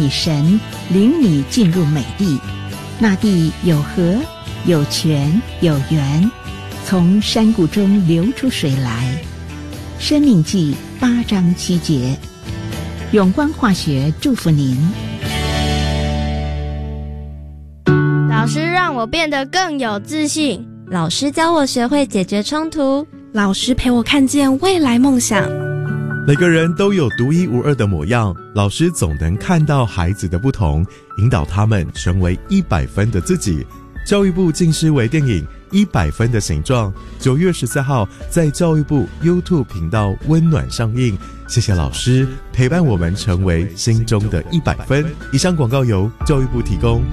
你神，领你进入美地，那地有河，有泉，有源，从山谷中流出水来。申命记8章7节。永光化学祝福您。 老师让我变得更有自信， 老师教我学会解决冲突， 老师陪我看见未来梦想。 每个人都有独一无二的模样，老师总能看到孩子的不同，引导他们成为100分的自己。教育部近视微电影100分的形状，9月14号在教育部 YouTube 频道温暖上映。谢谢老师陪伴我们成为心中的100分。以上广告由教育部提供。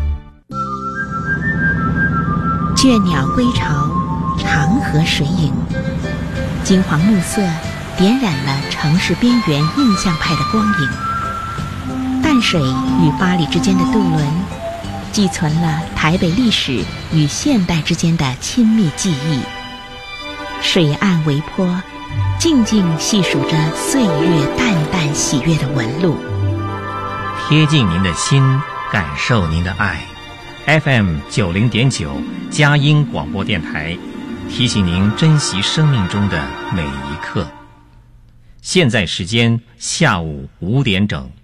倦鸟归巢，长河水影，金黄暮色点染了城市边缘印象派的光影。淡水与八里之间的渡轮，寄存了台北历史与现代之间的亲密记忆。水岸微波，静静细数着岁月淡淡喜悦的纹路， 贴近您的心，感受您的爱。FM 90.9佳音广播电台，提醒您珍惜生命中的每一刻。现在时间下午5点整。